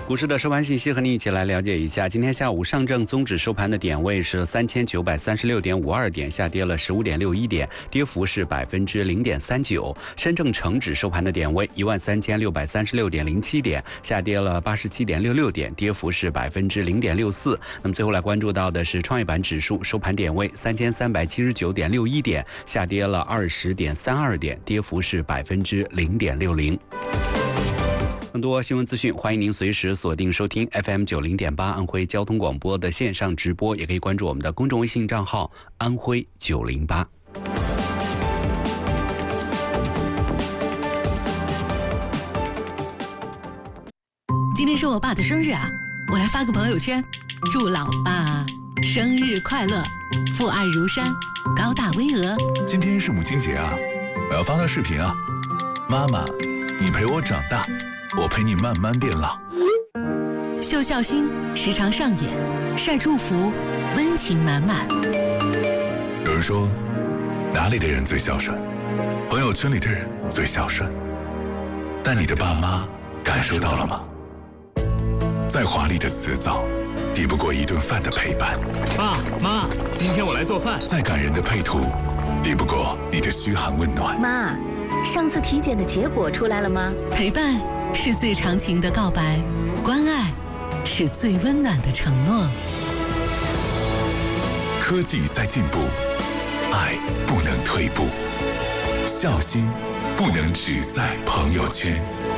股市的收盘信息和你一起来了解一下。今天下午上证综指收盘的点位是3936.52点，下跌了15.61点，跌幅是0.39%。深证成指收盘的点位13636.07点，下跌了87.66点，跌幅是0.64%。那么最后来关注到的是创业板指数收盘点位3379.61点，下跌了20.32点，跌幅是0.60%。更多新闻资讯，欢迎您随时锁定收听 FM90.8安徽交通广播的线上直播，也可以关注我们的公众微信账号安徽908。 今天是我爸的生日啊，我来发个朋友圈，祝老爸生日快乐，父爱如山，高大巍峨。 今天是母亲节啊，我要发个视频啊，妈妈，你陪我长大，我陪你慢慢变老。 秀孝心时常上演，晒祝福，温情满满。 有人说，哪里的人最孝顺？朋友圈里的人最孝顺。但你的爸妈感受到了吗？再华丽的辞藻，抵不过一顿饭的陪伴。 爸妈，今天我来做饭。 再感人的配图，抵不过你的嘘寒问暖。 妈，上次体检的结果出来了吗？ 陪伴是最长情的告白，关爱是最温暖的承诺。 科技在进步，爱不能退步，孝心不能只在朋友圈。